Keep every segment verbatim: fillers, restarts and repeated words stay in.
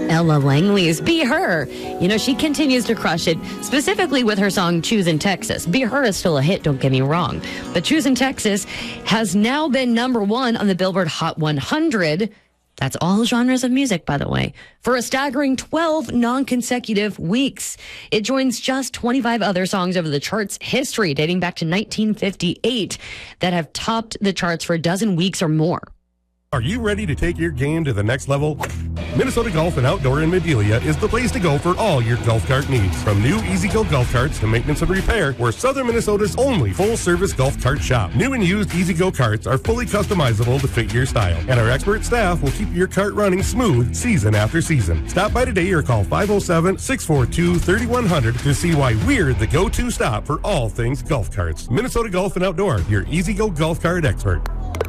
Ella Langley's Be Her. You know, she continues to crush it, specifically with her song Choosin' Texas. Be Her is still a hit, don't get me wrong. But Choosin' Texas has now been number one on the Billboard Hot one hundred. That's all genres of music, by the way, for a staggering twelve non-consecutive weeks. It joins just twenty-five other songs over the chart's history, dating back to nineteen fifty-eight, that have topped the charts for a dozen weeks or more. Are you ready to take your game to the next level? Minnesota Golf and Outdoor in Medelia is the place to go for all your golf cart needs. From new E-Z-Go golf carts to maintenance and repair, we're Southern Minnesota's only full-service golf cart shop. New and used E-Z-Go carts are fully customizable to fit your style, and our expert staff will keep your cart running smooth season after season. Stop by today or call five oh seven, six four two, three one zero zero to see why we're the go-to stop for all things golf carts. Minnesota Golf and Outdoor, your E-Z-Go golf cart expert.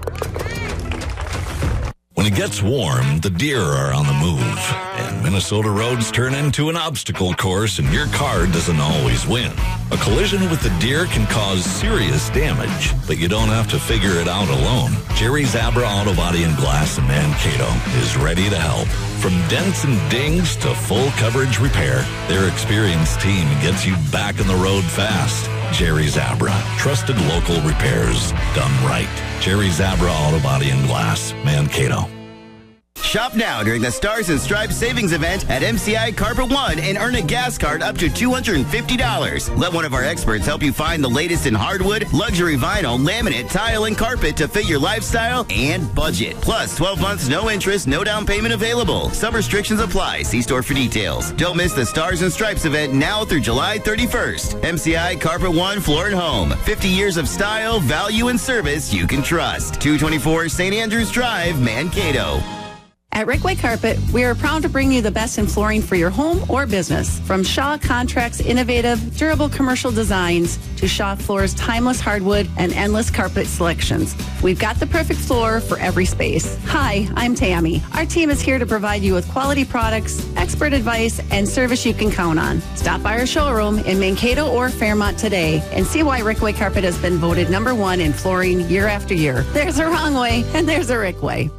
When it gets warm, the deer are on the move, and Minnesota roads turn into an obstacle course, and your car doesn't always win. A collision with the deer can cause serious damage, but you don't have to figure it out alone. Jerry Zabra Auto Body and Glass in Mankato is ready to help. From dents and dings to full coverage repair, their experienced team gets you back on the road fast. Jerry Zabra, trusted local repairs done right. Jerry Zabra Auto Body and Glass, Mankato. Shop now during the Stars and Stripes Savings Event at M C I Carpet One and earn a gas card up to two hundred fifty dollars. Let one of our experts help you find the latest in hardwood, luxury vinyl, laminate, tile, and carpet to fit your lifestyle and budget. Plus, twelve months, no interest, no down payment available. Some restrictions apply. See store for details. Don't miss the Stars and Stripes event now through July thirty-first. M C I Carpet One Floor and Home. fifty years of style, value, and service you can trust. two twenty-four Saint Andrews Drive, Mankato. At Rickway Carpet, we are proud to bring you the best in flooring for your home or business. From Shaw Contract's innovative, durable commercial designs to Shaw Floor's timeless hardwood and endless carpet selections, we've got the perfect floor for every space. Hi, I'm Tammy. Our team is here to provide you with quality products, expert advice, and service you can count on. Stop by our showroom in Mankato or Fairmont today and see why Rickway Carpet has been voted number one in flooring year after year. There's a wrong way, and there's a Rickway.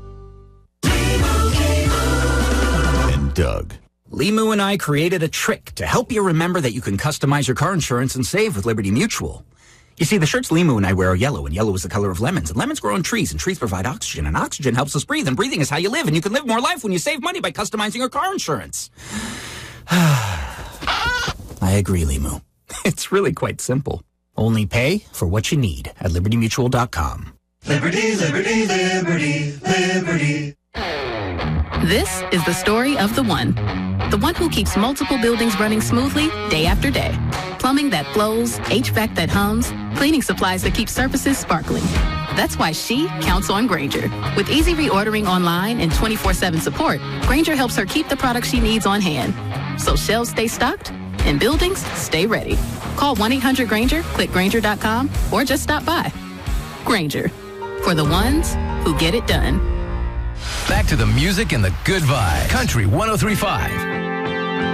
Doug. Limu and I created a trick to help you remember that you can customize your car insurance and save with Liberty Mutual. You see, the shirts Limu and I wear are yellow, and yellow is the color of lemons, and lemons grow on trees, and trees provide oxygen, and oxygen helps us breathe, and breathing is how you live, and you can live more life when you save money by customizing your car insurance. I agree, Limu. It's really quite simple. Only pay for what you need at liberty mutual dot com. Liberty, liberty, liberty, liberty. This is the story of the one. The one who keeps multiple buildings running smoothly day after day. Plumbing that flows, H V A C that hums, cleaning supplies that keep surfaces sparkling. That's why she counts on Grainger. With easy reordering online and twenty-four seven support, Grainger helps her keep the products she needs on hand. So shelves stay stocked and buildings stay ready. Call one eight hundred Grainger, click Grainger dot com, or just stop by. Grainger, for the ones who get it done. Back to the music and the good vibe. Country one oh three point five.